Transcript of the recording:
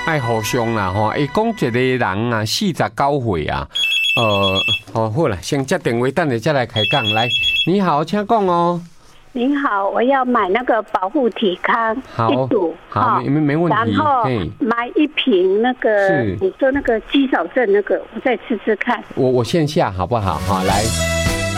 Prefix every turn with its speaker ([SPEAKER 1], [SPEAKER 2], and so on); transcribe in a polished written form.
[SPEAKER 1] 爱互相啦吼。伊讲一个人啊，49岁啊，好了，先接电话，等下再来开讲。来，你好，请讲哦。
[SPEAKER 2] 您好，我要买那个保护体康一组，
[SPEAKER 1] 好，没问题。
[SPEAKER 2] 然后买一瓶那个，你说那个肌少症那个，我再吃吃看。
[SPEAKER 1] 我线下好不好？好，来。